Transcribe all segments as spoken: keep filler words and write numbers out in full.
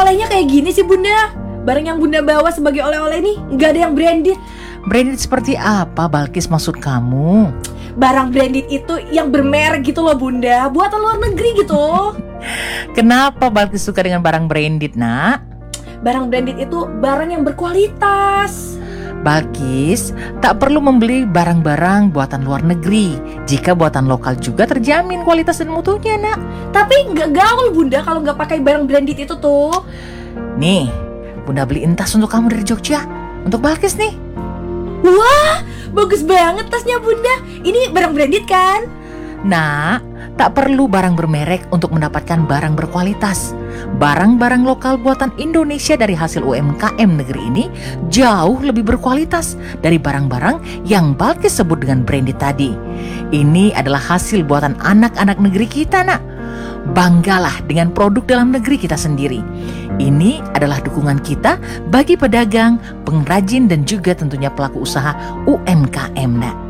oleh-olehnya kayak gini sih Bunda? Barang yang Bunda bawa sebagai oleh-oleh nih nggak ada yang branded. Branded seperti apa, Balkis, maksud kamu? Barang branded itu yang bermerek gitu loh Bunda, buatan luar negeri gitu. Kenapa Balkis suka dengan barang branded, nak? Barang branded itu barang yang berkualitas. Balkis tak perlu membeli barang-barang buatan luar negeri jika buatan lokal juga terjamin kualitas dan mutunya, nak. Tapi nggak gaul Bunda kalau nggak pakai barang branded itu tuh. Nih, Bunda beliin tas untuk kamu dari Jogja. Untuk Balkis nih. Wah, bagus banget tasnya Bunda. Ini barang branded kan? Nah, tak perlu barang bermerek untuk mendapatkan barang berkualitas. Barang-barang lokal buatan Indonesia dari hasil U M K M negeri ini jauh lebih berkualitas dari barang-barang yang Balkis sebut dengan branded tadi. Ini adalah hasil buatan anak-anak negeri kita, nak. Banggalah dengan produk dalam negeri kita sendiri. Ini adalah dukungan kita bagi pedagang, pengrajin, dan juga tentunya pelaku usaha U M K M, nak.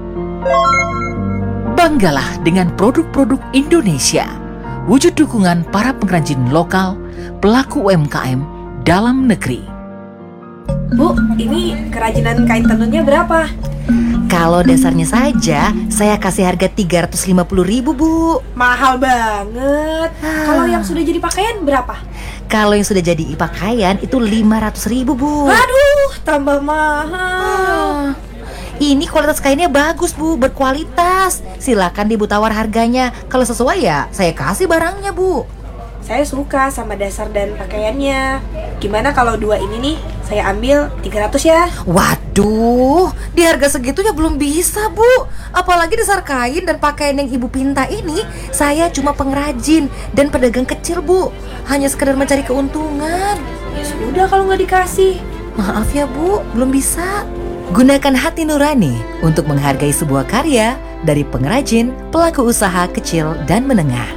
Banggalah dengan produk-produk Indonesia. Wujud dukungan para pengrajin lokal, pelaku U M K M dalam negeri. Bu, ini kerajinan kain tenunnya berapa? Kalau dasarnya saja, saya kasih harga tiga ratus lima puluh ribu, Bu. Mahal banget. Kalau yang sudah jadi pakaian berapa? Kalau yang sudah jadi pakaian itu lima ratus ribu, Bu. Aduh, tambah mahal. Ini kualitas kainnya bagus, Bu, berkualitas. Silakan Ibu tawar harganya. Kalau sesuai ya, saya kasih barangnya, Bu. Saya suka sama dasar dan pakaiannya. Gimana kalau dua ini nih, saya ambil tiga ratus ya? Waduh, di harga segitunya belum bisa, Bu. Apalagi dasar kain dan pakaian yang Ibu pinta ini, saya cuma pengrajin dan pedagang kecil, Bu. Hanya sekedar mencari keuntungan. Ya sudah kalau nggak dikasih. Maaf ya, Bu, belum bisa. Gunakan hati nurani untuk menghargai sebuah karya dari pengrajin, pelaku usaha kecil dan menengah.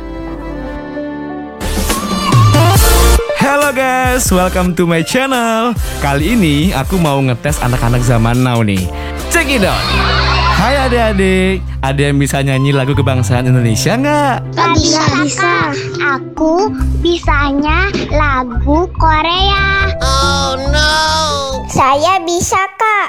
Halo guys, welcome to my channel. Kali ini aku mau ngetes anak-anak zaman now nih. Check it out. Hai adik-adik, ada yang bisa nyanyi lagu kebangsaan Indonesia nggak? Gak bisa, bisa. Aku bisanya lagu Korea. Oh no. Saya bisa, Kak.